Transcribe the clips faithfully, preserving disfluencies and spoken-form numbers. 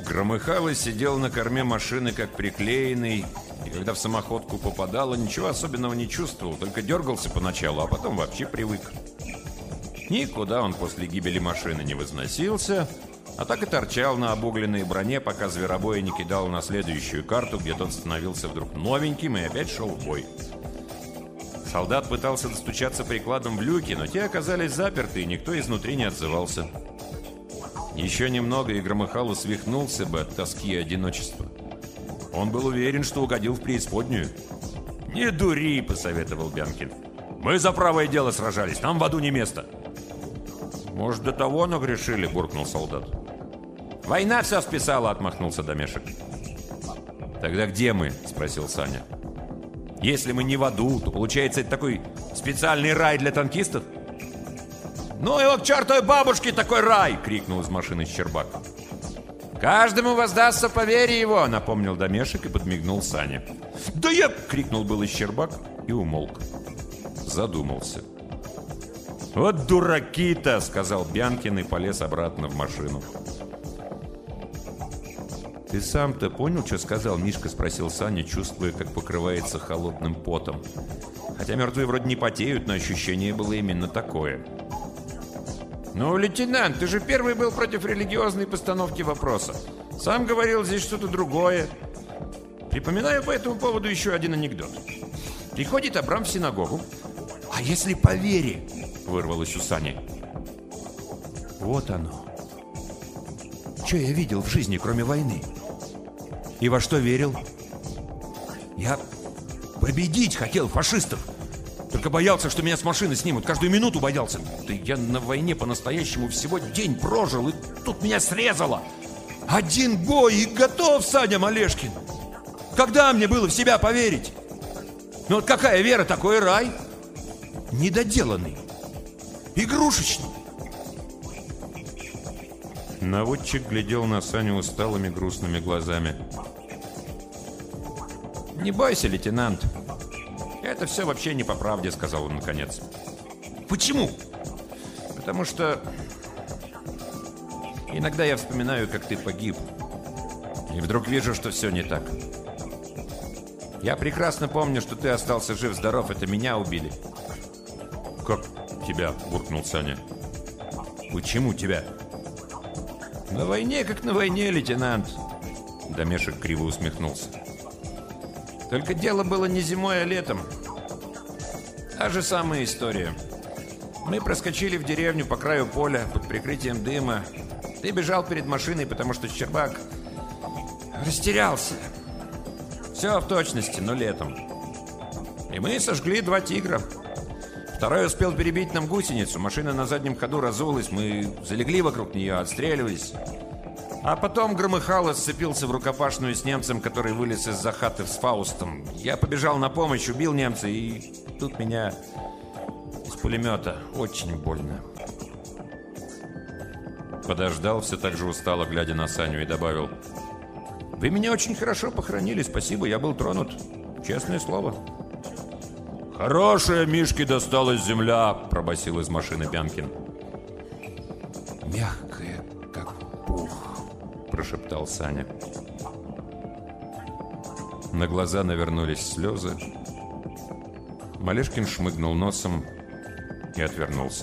Громыхало сидел на корме машины как приклеенный, и когда в самоходку попадало, ничего особенного не чувствовал, только дергался поначалу, а потом вообще привык. Никуда он после гибели машины не возносился, а так и торчал на обугленной броне, пока зверобоя не кидал на следующую карту, где тот становился вдруг новеньким и опять шел в бой. Солдат пытался достучаться прикладом в люки, но те оказались заперты, и никто изнутри не отзывался. Еще немного, и Громыхало свихнулся бы от тоски и одиночества. Он был уверен, что угодил в преисподнюю. «Не дури!» — посоветовал Бянкин. «Мы за правое дело сражались, нам в аду не место!» «Может, до того нагрешили?» — буркнул солдат. «Война все списала!» — отмахнулся Домешек. «Тогда где мы?» — спросил Саня. «Если мы не в аду, то получается это такой специальный рай для танкистов?» «Ну его к чертовой бабушке такой рай!» — крикнул из машины Щербак. «Каждому воздастся по вере его!» — напомнил Домешек и подмигнул Сане. «Да я!» — крикнул был Щербак и умолк. Задумался. «Вот дураки-то!» — сказал Бянкин и полез обратно в машину. «Ты сам-то понял, что сказал Мишка?» — спросил Саня, чувствуя, как покрывается холодным потом. Хотя мертвые вроде не потеют, но ощущение было именно такое. «Ну, лейтенант, ты же первый был против религиозной постановки вопроса. Сам говорил, здесь что-то другое. Припоминаю по этому поводу еще один анекдот. Приходит Абрам в синагогу. А если по вере?» — вырвалось у Сани. «Вот оно. Что я видел в жизни, кроме войны? И во что верил? Я победить хотел фашистов. Только боялся, что меня с машины снимут. Каждую минуту боялся. Да я на войне по-настоящему всего день прожил, и тут меня срезало. Один бой и готов, Саня Малешкин. Когда мне было в себя поверить? Ну вот какая вера, такой рай. Недоделанный. Игрушечный». Наводчик глядел на Саню усталыми грустными глазами. «Не бойся, лейтенант. Это все вообще не по правде», — сказал он наконец. «Почему?» «Потому что иногда я вспоминаю, как ты погиб, и вдруг вижу, что все не так. Я прекрасно помню, что ты остался жив-здоров, это меня убили». «Как тебя?» — буркнул Саня. «Почему тебя?» «На войне, как на войне, лейтенант», — Домешек криво усмехнулся. «Только дело было не зимой, а летом. Та же самая история. Мы проскочили в деревню по краю поля под прикрытием дыма. Ты бежал перед машиной, потому что Щербак растерялся. Все в точности, но летом. И мы сожгли два тигра. Второй успел перебить нам гусеницу. Машина на заднем ходу разулась. Мы залегли вокруг нее, отстреливались. А потом Громыхало сцепился в рукопашную с немцем, который вылез из-за хаты с Фаустом. Я побежал на помощь, убил немца, и тут меня из пулемета. Очень больно». Подождал, все так же устало, глядя на Саню, и добавил: «Вы меня очень хорошо похоронили, спасибо, я был тронут. Честное слово». «Хорошая Мишке досталась земля», — пробасил из машины Бянкин. «Мягкая, как пух», — прошептал Саня. На глаза навернулись слезы. Малешкин шмыгнул носом и отвернулся.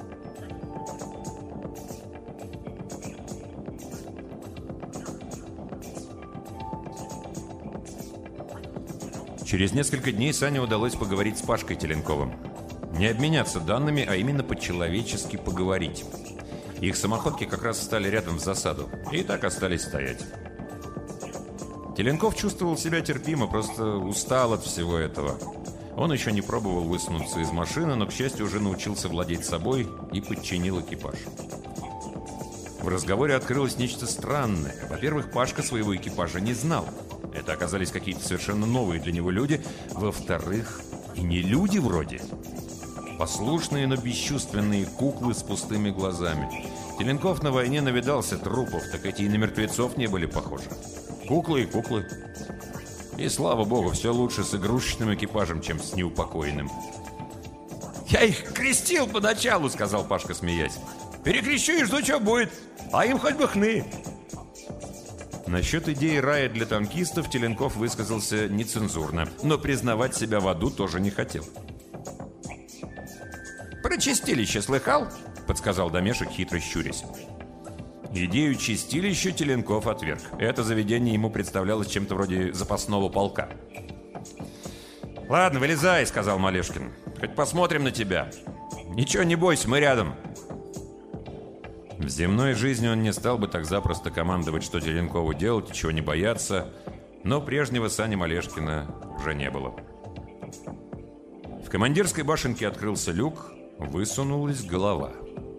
Через несколько дней Сане удалось поговорить с Пашкой Теленковым. Не обменяться данными, а именно по-человечески поговорить. Их самоходки как раз встали рядом в засаду и так остались стоять. Теленков чувствовал себя терпимо, просто устал от всего этого. Он еще не пробовал высунуться из машины, но, к счастью, уже научился владеть собой и подчинил экипаж. В разговоре открылось нечто странное. Во-первых, Пашка своего экипажа не знал. Это оказались какие-то совершенно новые для него люди. Во-вторых, и не люди вроде. Послушные, но бесчувственные куклы с пустыми глазами. Теленков на войне навидался трупов, так эти и на мертвецов не были похожи. Куклы и куклы. И слава богу, все лучше с игрушечным экипажем, чем с неупокоенным. «Я их крестил поначалу», — сказал Пашка, смеясь. «Перекрещу и жду, что будет. А им хоть бы хны». Насчет идеи рая для танкистов Теленков высказался нецензурно, но признавать себя в аду тоже не хотел. «Про чистилище слыхал?» — подсказал Домешек, хитро щурясь. Идею чистилища Теленков отверг. Это заведение ему представлялось чем-то вроде запасного полка. «Ладно, вылезай», — сказал Малешкин. «Хоть посмотрим на тебя. Ничего, не бойся, мы рядом». В земной жизни он не стал бы так запросто командовать, что Теленкову делать и чего не бояться, но прежнего Сани Малешкина уже не было. В командирской башенке открылся люк, высунулась голова.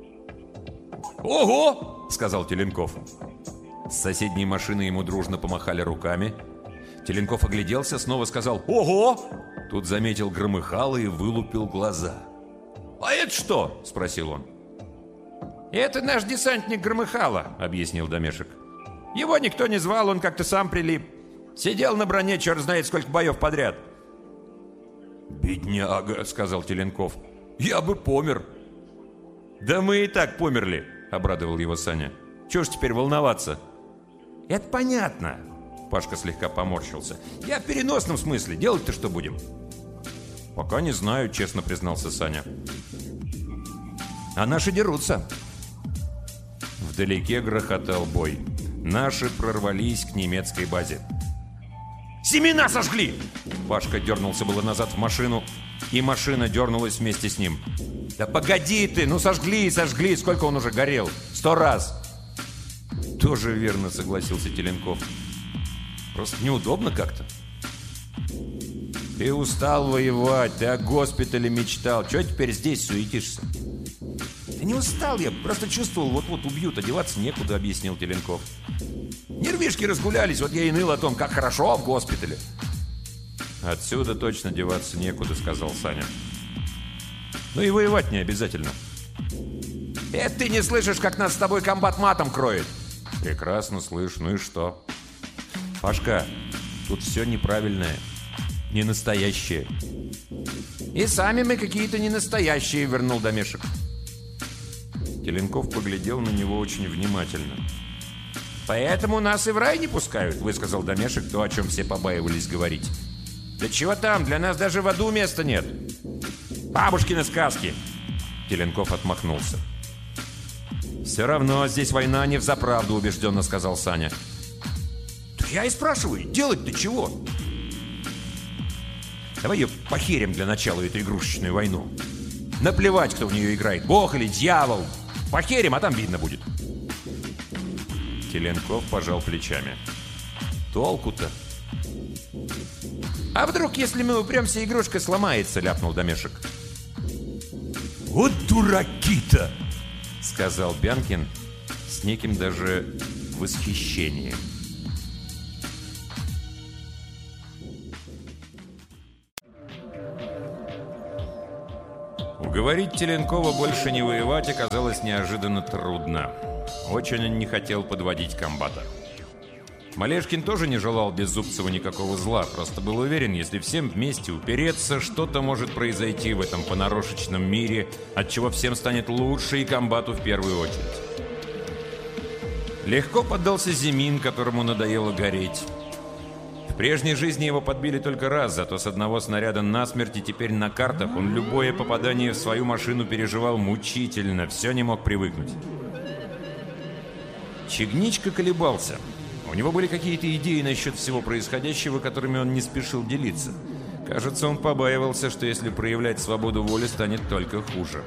«Ого!» — сказал Теленков. С соседней машины ему дружно помахали руками. Теленков огляделся, снова сказал «Ого!». Тут заметил Громыхало и вылупил глаза. «А это что?» — спросил он. «Это наш десантник Громыхало», — объяснил Домешек. «Его никто не звал, он как-то сам прилип. Сидел на броне, черт знает сколько боев подряд». «Бедняга», — сказал Теленков. «Я бы помер». «Да мы и так померли», — обрадовал его Саня. «Чего ж теперь волноваться?» «Это понятно», — Пашка слегка поморщился. «Я в переносном смысле. Делать-то что будем?» «Пока не знаю», — честно признался Саня. «А наши дерутся». Вдалеке грохотал бой. Наши прорвались к немецкой базе. «Семена сожгли!» Пашка дернулся было назад в машину, и машина дернулась вместе с ним. «Да погоди ты! Ну сожгли и сожгли! Сколько он уже горел? Сто раз!» «Тоже верно», — согласился Теленков. «Просто неудобно как-то». «Ты устал воевать, ты о госпитале мечтал. Чего теперь здесь суетишься?» «Да не устал я, просто чувствовал, вот-вот убьют, одеваться некуда», — объяснил Теленков. «Нервишки разгулялись, вот я и ныл о том, как хорошо в госпитале». «Отсюда точно деваться некуда», — сказал Саня. «Ну и воевать не обязательно». «Это ты не слышишь, как нас с тобой комбат матом кроет?» «Прекрасно слышу, ну и что?» «Пашка, тут все неправильное, не настоящее». «И сами мы какие-то не настоящие», — вернул Домешек. Теленков поглядел на него очень внимательно. «Поэтому нас и в рай не пускают», — высказал Домешек то, о чем все побаивались говорить. «Да чего там, для нас даже в аду места нет». «Бабушкины сказки!» Теленков отмахнулся. «Все равно здесь война не взаправду», — убежденно сказал Саня. «Да я и спрашиваю, делать-то чего?» «Давай ее похерим для начала, эту игрушечную войну. Наплевать, кто в нее играет, бог или дьявол. Похерим, а там видно будет». Теленков пожал плечами. «Толку-то?» «А вдруг, если мы упремся, игрушка сломается?» — ляпнул Домешек. «Вот дураки-то!» — сказал Бянкин с неким даже восхищением. Уговорить Теленкова больше не воевать оказалось неожиданно трудно. Очень он не хотел подводить комбата. Малешкин тоже не желал Беззубцеву никакого зла, просто был уверен, если всем вместе упереться, что-то может произойти в этом понарошечном мире, от чего всем станет лучше и комбату в первую очередь. Легко поддался Зимин, которому надоело гореть. В прежней жизни его подбили только раз, зато с одного снаряда насмерть, и теперь на картах он любое попадание в свою машину переживал мучительно, все не мог привыкнуть. Чигничка колебался. У него были какие-то идеи насчет всего происходящего, которыми он не спешил делиться. Кажется, он побаивался, что если проявлять свободу воли, станет только хуже.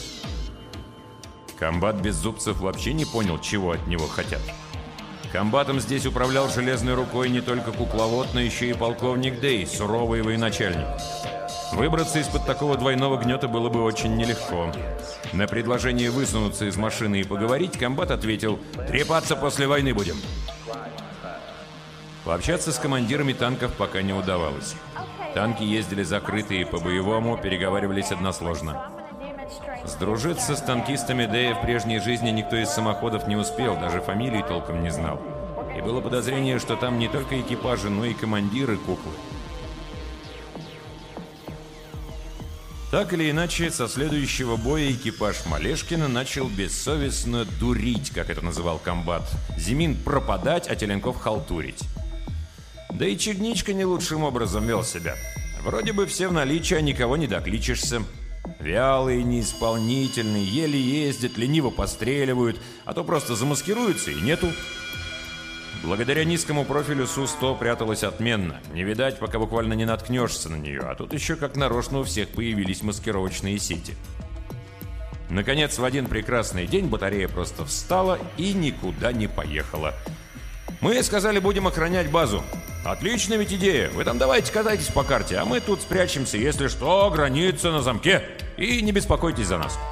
Комбат Беззубцев вообще не понял, чего от него хотят. Комбатом здесь управлял железной рукой не только кукловод, но еще и полковник Дэй, суровый военачальник. Выбраться из-под такого двойного гнета было бы очень нелегко. На предложение высунуться из машины и поговорить комбат ответил: «Трепаться после войны будем». Пообщаться с командирами танков пока не удавалось. Танки ездили закрытые, по-боевому, переговаривались односложно. Сдружиться с танкистами Дэя в прежней жизни никто из самоходов не успел, даже фамилии толком не знал. И было подозрение, что там не только экипажи, но и командиры куклы. Так или иначе, со следующего боя экипаж Малешкина начал бессовестно дурить, как это называл комбат. Зимин пропадать, а Теленков халтурить. Да и Чигничка не лучшим образом вел себя. Вроде бы все в наличии, а никого не докличешься. Вялые, неисполнительные, еле ездят, лениво постреливают, а то просто замаскируются и нету. Благодаря низкому профилю Су сто пряталась отменно. Не видать, пока буквально не наткнешься на нее, а тут еще как нарочно у всех появились маскировочные сети. Наконец, в один прекрасный день батарея просто встала и никуда не поехала. Мы сказали, будем охранять базу. Отличная ведь идея. Вы там давайте катайтесь по карте, а мы тут спрячемся, если что, граница на замке. И не беспокойтесь за нас.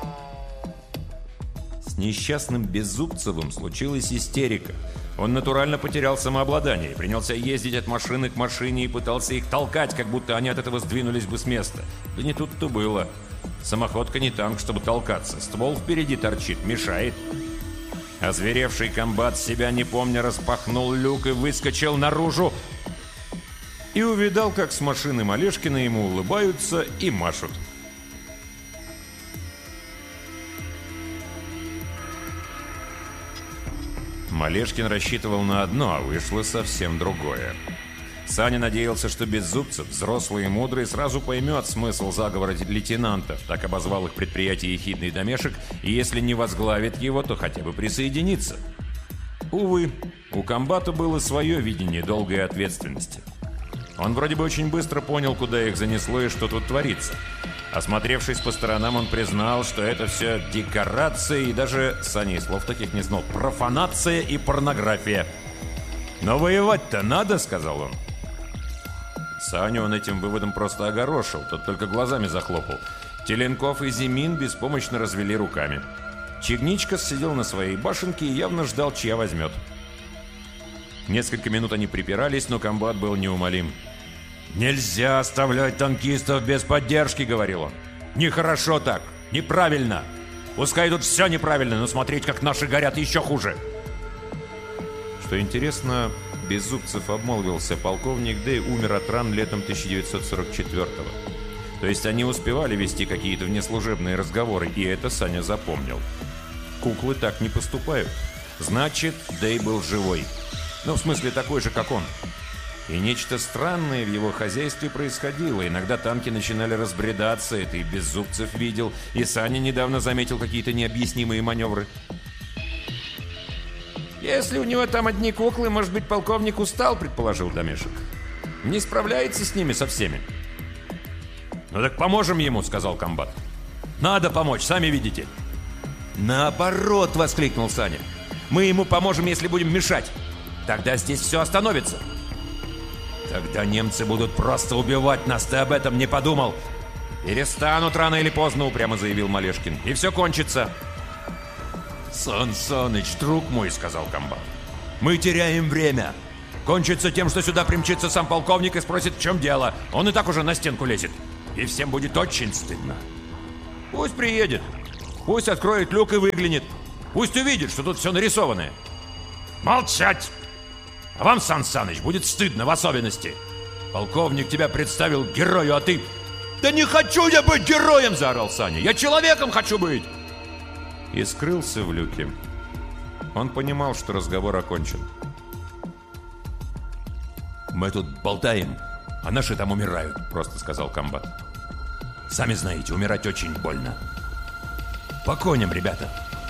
С несчастным Беззубцевым случилась истерика. Он натурально потерял самообладание и принялся ездить от машины к машине и пытался их толкать, как будто они от этого сдвинулись бы с места. Да не тут-то было. Самоходка не танк, чтобы толкаться. Ствол впереди торчит, мешает. Озверевший комбат, себя не помня, распахнул люк и выскочил наружу. И увидал, как с машины Малешкина ему улыбаются и машут. Малешкин рассчитывал на одно, а вышло совсем другое. Саня надеялся, что Беззубцев, взрослый и мудрый, сразу поймет смысл заговора лейтенантов, так обозвал их предприятие ехидный домешек, и если не возглавит его, то хотя бы присоединится. Увы, у комбата было свое видение долгой ответственности. Он вроде бы очень быстро понял, куда их занесло и что тут творится. Осмотревшись по сторонам, он признал, что это все декорация и даже, Саня и слов таких не знал, профанация и порнография. «Но воевать-то надо», — сказал он. Саню он этим выводом просто огорошил, тот только глазами захлопал. Теленков и Зимин беспомощно развели руками. Чигничка сидел на своей башенке и явно ждал, чья возьмет. Несколько минут они припирались, но комбат был неумолим. «Нельзя оставлять танкистов без поддержки», — говорил он. «Нехорошо так, неправильно. Пускай тут все неправильно, но смотреть, как наши горят, еще хуже». Что интересно, Беззубцев обмолвился, полковник Дэй умер от ран летом тысяча девятьсот сорок четвёртого. То есть они успевали вести какие-то внеслужебные разговоры, и это Саня запомнил. Куклы так не поступают. Значит, Дэй был живой. Ну, в смысле, такой же, как он. И нечто странное в его хозяйстве происходило. Иногда танки начинали разбредаться, это и Беззубцев видел, и Саня недавно заметил какие-то необъяснимые маневры. «Если у него там одни куклы, может быть, полковник устал», — предположил Домешек. «Не справляется с ними со всеми». «Ну так поможем ему», — сказал комбат. «Надо помочь, сами видите». «Наоборот», — воскликнул Саня. «Мы ему поможем, если будем мешать. Тогда здесь все остановится». «Тогда немцы будут просто убивать нас, ты об этом не подумал?» «Перестанут рано или поздно», — упрямо заявил Малешкин. «И все кончится». «Сан Саныч, друг мой», — сказал комбат, — «мы теряем время. Кончится тем, что сюда примчится сам полковник и спросит, в чем дело. Он и так уже на стенку лезет. И всем будет очень стыдно. Пусть приедет. Пусть откроет люк и выглянет. Пусть увидит, что тут все нарисованное». «Молчать! А вам, Сан Саныч, будет стыдно в особенности. Полковник тебя представил герою, а ты...» «Да не хочу я быть героем!» — заорал Саня. «Я человеком хочу быть!» И скрылся в люке. Он понимал, что разговор окончен. «Мы тут болтаем, а наши там умирают», — просто сказал комбат. «Сами знаете, умирать очень больно. По коням, ребята!»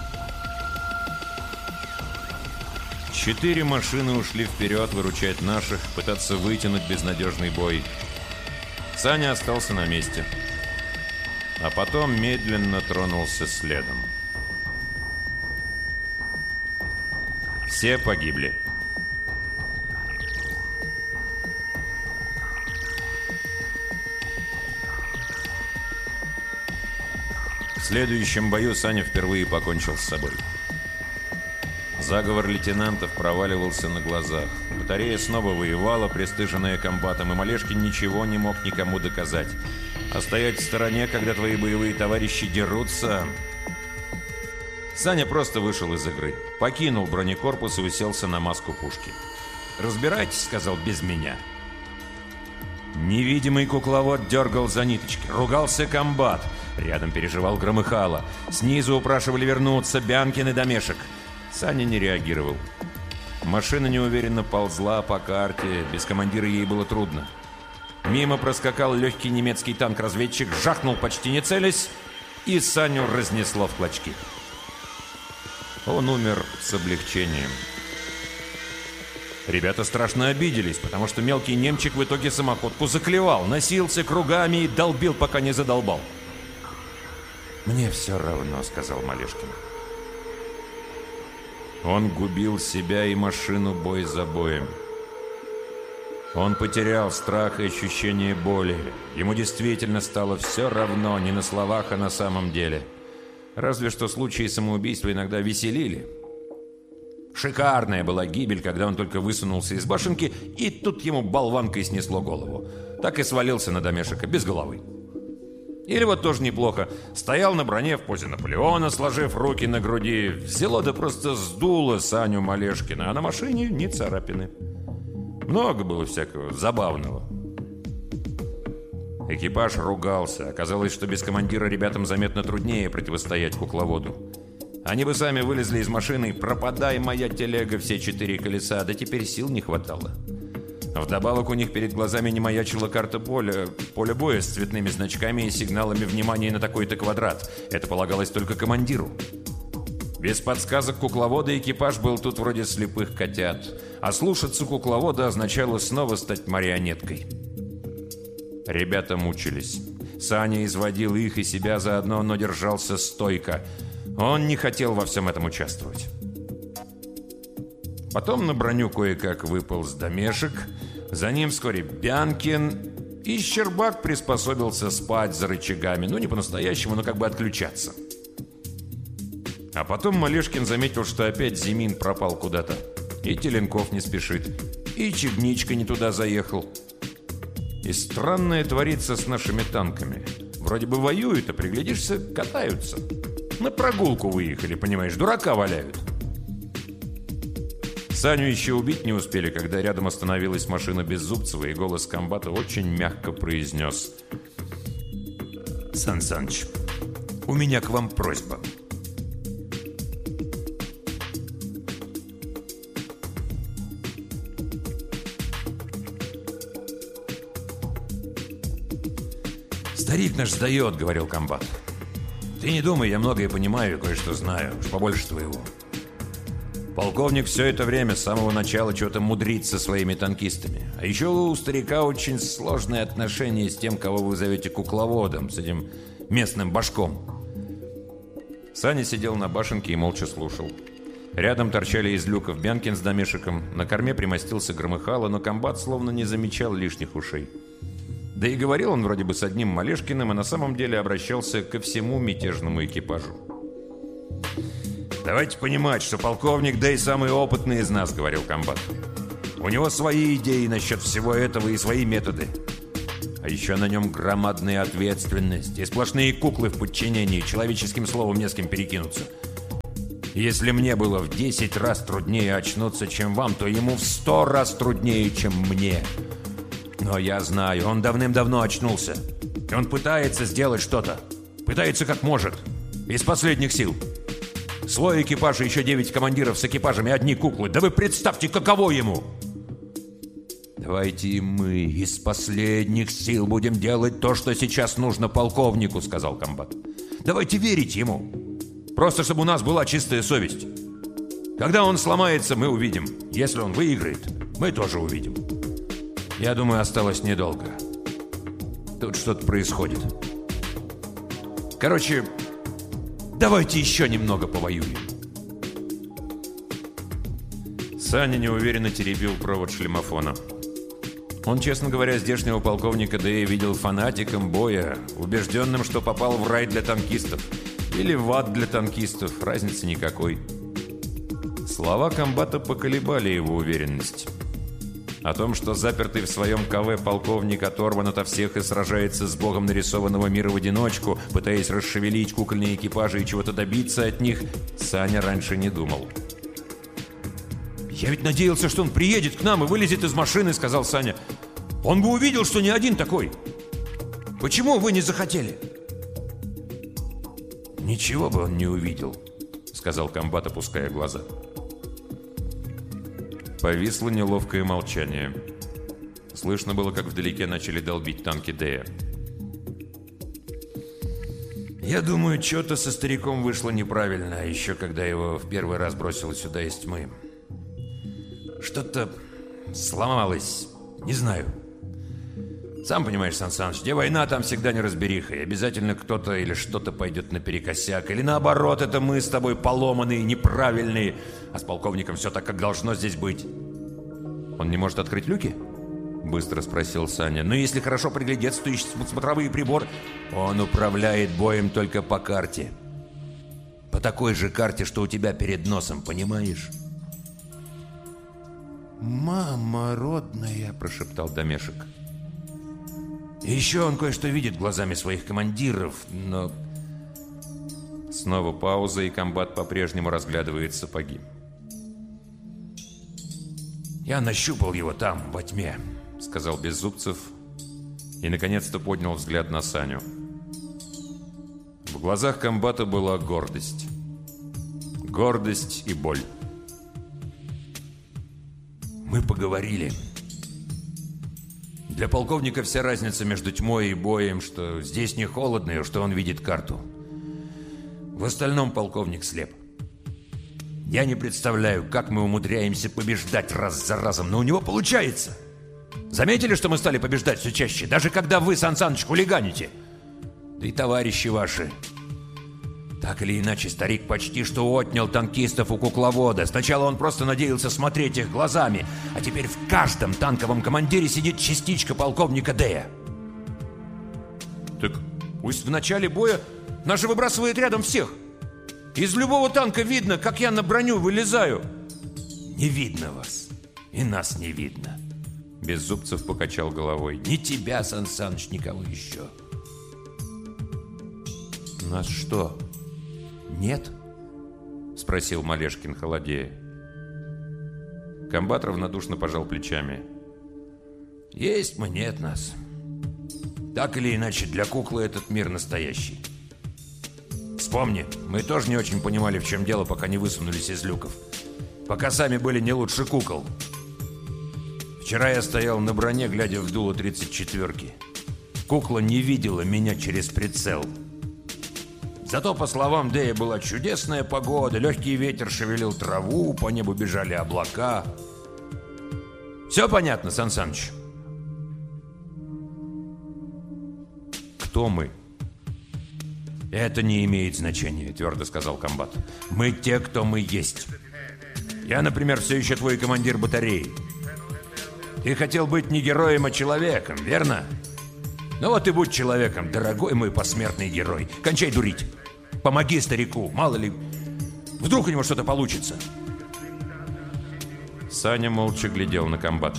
Четыре машины ушли вперед выручать наших, пытаться вытянуть безнадежный бой. Саня остался на месте. А потом медленно тронулся следом. Все погибли. В следующем бою Саня впервые покончил с собой. Заговор лейтенантов проваливался на глазах. Батарея снова воевала, пристыженная комбатом, и Малешкин ничего не мог никому доказать. А стоять в стороне, когда твои боевые товарищи дерутся... Саня просто вышел из игры, покинул бронекорпус и уселся на маску пушки. «Разбирайтесь», — сказал, — «без меня». Невидимый кукловод дергал за ниточки, ругался комбат. Рядом переживал Громыхало. Снизу упрашивали вернуться Бянкин и Домешек. Саня не реагировал. Машина неуверенно ползла по карте, без командира ей было трудно. Мимо проскакал легкий немецкий танк-разведчик, жахнул почти не целясь, и Саню разнесло в клочки. Он умер с облегчением. Ребята страшно обиделись, потому что мелкий немчик в итоге самоходку заклевал, носился кругами и долбил, пока не задолбал. «Мне все равно», — сказал Малешкин. Он губил себя и машину бой за боем. Он потерял страх и ощущение боли. Ему действительно стало все равно, не на словах, а на самом деле. Разве что случаи самоубийства иногда веселили. Шикарная была гибель, когда он только высунулся из башенки, и тут ему болванкой снесло голову. Так и свалился на Домешека, без головы. Или вот тоже неплохо. Стоял на броне в позе Наполеона, сложив руки на груди. Взяло да просто сдуло Саню Малешкина, а на машине ни царапины. Много было всякого забавного. Экипаж ругался. Оказалось, что без командира ребятам заметно труднее противостоять кукловоду. Они бы сами вылезли из машины, пропадай, моя телега, все четыре колеса, да теперь сил не хватало. Вдобавок у них перед глазами не маячила карта поля, поля боя с цветными значками и сигналами внимания на такой-то квадрат. Это полагалось только командиру. Без подсказок кукловода экипаж был тут вроде слепых котят, а слушаться кукловода означало снова стать марионеткой. Ребята мучились. Саня изводил их и себя заодно, но держался стойко. Он не хотел во всем этом участвовать. Потом на броню кое-как выполз Домешек, за ним вскоре Бянкин, и Щербак приспособился спать за рычагами. Ну, не по-настоящему, но как бы отключаться. А потом Малешкин заметил, что опять Зимин пропал куда-то. И Теленков не спешит, и Чебничка не туда заехал. И странное творится с нашими танками. Вроде бы воюют, а приглядишься, катаются. На прогулку выехали, понимаешь, дурака валяют. Саню еще убить не успели, когда рядом остановилась машина Беззубцева, и голос комбата очень мягко произнес: «Сан Саныч, у меня к вам просьба». «Старик наш сдает», — говорил комбат. «Ты не думай, я многое понимаю и кое-что знаю, уж побольше твоего. Полковник все это время, с самого начала, что-то мудрит со своими танкистами. А еще у старика очень сложные отношения с тем, кого вы зовете кукловодом, с этим местным башком». Саня сидел на башенке и молча слушал. Рядом торчали из люков Бянкин с Домешеком, на корме примостился Громыхало, но комбат словно не замечал лишних ушей. Да и говорил он вроде бы с одним Малешкиным, а на самом деле обращался ко всему мятежному экипажу. «Давайте понимать, что полковник, да и самый опытный из нас», — говорил комбат. «У него свои идеи насчет всего этого и свои методы. А еще на нем громадная ответственность и сплошные куклы в подчинении, человеческим словом не с кем перекинуться. Если мне было в десять раз труднее очнуться, чем вам, то ему в сто раз труднее, чем мне. Но я знаю, он давным-давно очнулся. И он пытается сделать что-то. Пытается как может. Из последних сил. Свой экипаж и еще девять командиров с экипажами, одни куклы. Да вы представьте, каково ему!» «Давайте и мы из последних сил будем делать то, что сейчас нужно полковнику», — сказал комбат. «Давайте верить ему. Просто чтобы у нас была чистая совесть. Когда он сломается, мы увидим. Если он выиграет, мы тоже увидим. Я думаю, осталось недолго. Тут что-то происходит. Короче, давайте еще немного повоюем». Саня неуверенно теребил провод шлемофона. Он, честно говоря, здешнего полковника Дэя видел фанатиком боя, убежденным, что попал в рай для танкистов. Или в ад для танкистов, разницы никакой. Слова комбата поколебали его уверенность. О том, что запертый в своем КВ полковник оторван ото всех и сражается с богом нарисованного мира в одиночку, пытаясь расшевелить кукольные экипажи и чего-то добиться от них, Саня раньше не думал. «Я ведь надеялся, что он приедет к нам и вылезет из машины», — сказал Саня. Он бы увидел, что не один такой. Почему вы не захотели?» «Ничего бы он не увидел», — сказал комбат, опуская глаза. Повисло неловкое молчание. Слышно было, как вдалеке начали долбить танки Дэя. «Я думаю, что-то со стариком вышло неправильно, еще когда его в первый раз бросило сюда из тьмы. Что-то сломалось, не знаю. Сам понимаешь, Сан Саныч, где война, там всегда неразбериха, и обязательно кто-то или что-то пойдет наперекосяк, или наоборот, это мы с тобой поломанные, неправильные, а с полковником все так, как должно здесь быть». «Он не может открыть люки?» — быстро спросил Саня. «Ну, если хорошо приглядеться, то ищет смотровые приборы». «Он управляет боем только по карте. По такой же карте, что у тебя перед носом, понимаешь?» «Мама родная», — прошептал Домешек. «И еще он кое-что видит глазами своих командиров, но...» Снова пауза, и комбат по-прежнему разглядывает сапоги. «Я нащупал его там, во тьме», — сказал Беззубцев, и наконец-то поднял взгляд на Саню. В глазах комбата была гордость. Гордость и боль. «Мы поговорили. Для полковника вся разница между тьмой и боем, что здесь не холодно, и что он видит карту. В остальном полковник слеп. Я не представляю, как мы умудряемся побеждать раз за разом, но у него получается. Заметили, что мы стали побеждать все чаще, даже когда вы, Сан Саныч, хулиганите? Да и товарищи ваши. Так или иначе, старик почти что отнял танкистов у кукловода. Сначала он просто надеялся смотреть их глазами, а теперь в каждом танковом командире сидит частичка полковника Дэя. Так пусть в начале боя наши выбрасывают рядом всех. Из любого танка видно, как я на броню вылезаю. Не видно вас, и нас не видно. Беззубцев покачал головой. Ни тебя, Сан Саныч, никого еще. Нас что, нет? Спросил Малешкин, холодея. Комбат равнодушно пожал плечами. Есть мы, нет нас. Так или иначе, для куклы этот мир настоящий. Вспомни, мы тоже не очень понимали, в чем дело, пока не высунулись из люков. Пока сами были не лучше кукол. Вчера я стоял на броне, глядя в дуло тридцать четвёрки. Кукла не видела меня через прицел. Зато, по словам Дэя, была чудесная погода, легкий ветер шевелил траву, по небу бежали облака. Все понятно, Сан Саныч? Кто мы? Это не имеет значения, твердо сказал комбат. Мы те, кто мы есть. Я, например, все еще твой командир батареи. Ты хотел быть не героем, а человеком, верно? Ну вот и будь человеком, дорогой мой посмертный герой. Кончай дурить. Помоги старику, мало ли, вдруг у него что-то получится. Саня молча глядел на комбата.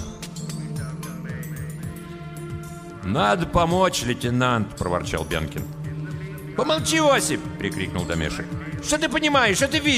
«Надо помочь, лейтенант!» – проворчал Бянкин. «Помолчи, Осип!» – прикрикнул Домешек. «Что ты понимаешь, что ты видишь?»